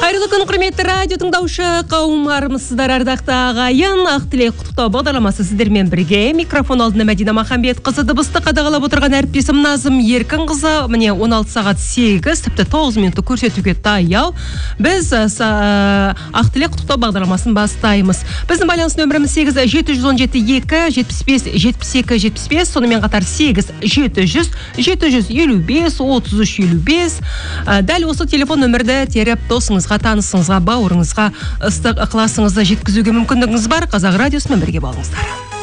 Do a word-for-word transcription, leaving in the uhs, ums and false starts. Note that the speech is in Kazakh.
Қайырлы күн, құрметті радио тыңдаушы қауым, армысыздар, ардақты ағайын. Ақ тілек құттықтау бағдарламасы сіздермен бірге. Микрофон алдында Мәдина Махамбет қызы, дыбысты қадағалап отырған әріптесім Назым Еркін қызы. Міне он алты сағат сегіз, тіпті тоғыз минутты көрсетуге таяу. Біз ақ тілек құттықтау бағдарламасын бастаймыз. Біздің байланыс нөміріміз сегіз жеті жүз он жеті екі жетпіс бес жетпіс екі жетпіс бес, сонымен қатар сегіз жеті жүз жеті жүз елу бес отыз үш елу бес. Дәл осы телефон нөмірді теріп досыңызға, танысыңызға, бауырыңызға ыстық ықыласыңызды жеткізуге мүмкіндігіңіз бар. Қазақ радиосымен бірге болыңыздар.